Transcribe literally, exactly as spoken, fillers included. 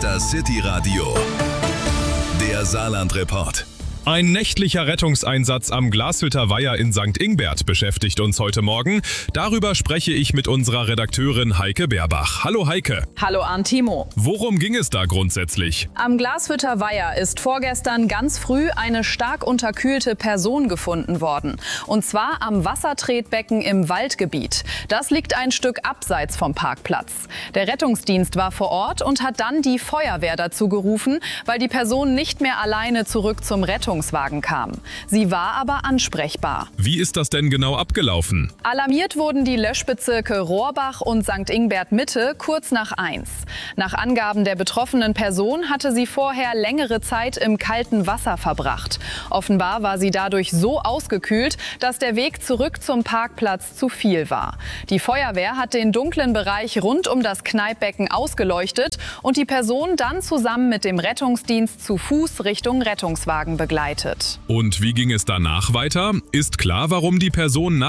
Münster City Radio. Der Saarland-Report. Ein nächtlicher Rettungseinsatz am Glashütter Weiher in Sankt Ingbert beschäftigt uns heute Morgen. Darüber spreche ich mit unserer Redakteurin Heike Beerbach. Hallo Heike. Hallo Arndt Timo. Worum ging es da grundsätzlich? Am Glashütter Weiher ist vorgestern ganz früh eine stark unterkühlte Person gefunden worden. Und zwar am Wassertretbecken im Waldgebiet. Das liegt ein Stück abseits vom Parkplatz. Der Rettungsdienst war vor Ort und hat dann die Feuerwehr dazu gerufen, weil die Person nicht mehr alleine zurück zum Rettungswagen kam. Sie war aber ansprechbar. Wie ist das denn genau abgelaufen? Alarmiert wurden die Löschbezirke Rohrbach und Sankt Ingbert Mitte kurz nach eins. Nach Angaben der betroffenen Person hatte sie vorher längere Zeit im kalten Wasser verbracht. Offenbar war sie dadurch so ausgekühlt, dass der Weg zurück zum Parkplatz zu viel war. Die Feuerwehr hat den dunklen Bereich rund um das Kneippbecken ausgeleuchtet und die Person dann zusammen mit dem Rettungsdienst zu Fuß Richtung Rettungswagen begleitet. Und wie ging es danach weiter? Ist klar, warum die Person nach